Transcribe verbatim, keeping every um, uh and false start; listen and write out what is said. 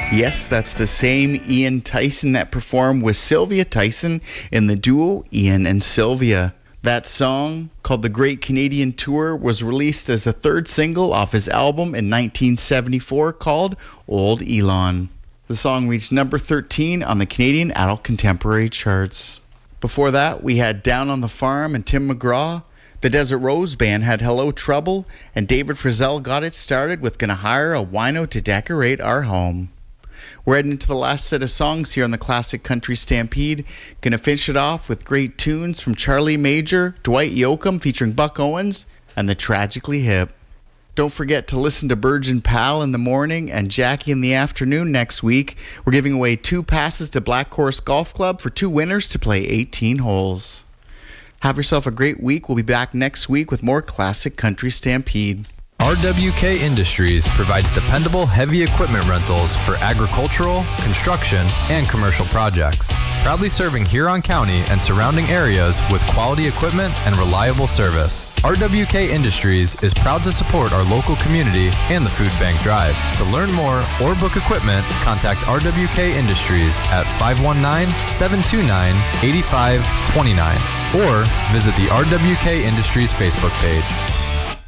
Yes, that's the same Ian Tyson that performed with Sylvia Tyson in the duo Ian and Sylvia. That song, called The Great Canadian Tour, was released as a third single off his album in nineteen seventy-four called Old Elon. The song reached number thirteen on the Canadian Adult Contemporary charts. Before that, we had Down on the Farm and Tim McGraw. The Desert Rose Band had Hello Trouble, and David Frizzell got it started with Gonna Hire a Wino to Decorate Our Home. We're heading into the last set of songs here on the Classic Country Stampede. Gonna finish it off with great tunes from Charlie Major, Dwight Yoakam featuring Buck Owens, and the Tragically Hip. Don't forget to listen to Burge and Pal in the morning and Jackie in the afternoon next week. We're giving away two passes to Black Horse Golf Club for two winners to play eighteen holes. Have yourself a great week. We'll be back next week with more Classic Country Stampede. R W K Industries provides dependable heavy equipment rentals for agricultural, construction, and commercial projects. Proudly serving Huron County and surrounding areas with quality equipment and reliable service. R W K Industries is proud to support our local community and the Food Bank Drive. To learn more or book equipment, contact R W K Industries at five one nine, seven two nine, eight five two nine or visit the R W K Industries Facebook page.